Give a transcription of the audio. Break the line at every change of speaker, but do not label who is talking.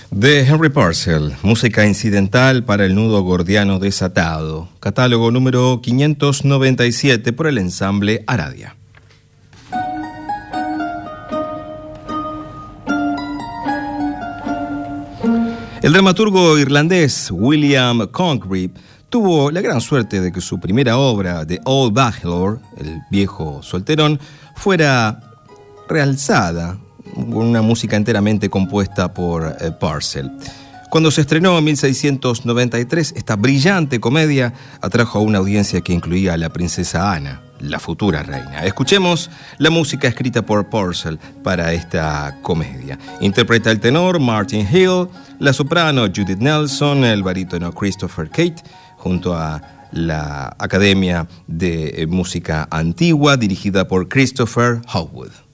De Henry Purcell, música incidental para el nudo gordiano desatado, catálogo número 597 por el ensamble Aradia. El dramaturgo irlandés William Congreve tuvo la gran suerte de que su primera obra, The Old Bachelor, el viejo solterón, fuera realzada con una música enteramente compuesta por Purcell. Cuando se estrenó en 1693, esta brillante comedia atrajo a una audiencia que incluía a la princesa Ana, la futura reina. Escuchemos la música escrita por Purcell para esta comedia. Interpreta el tenor Martin Hill, la soprano Judith Nelson, el barítono Christopher Cate, junto a la Academia de Música Antigua dirigida por Christopher Howard.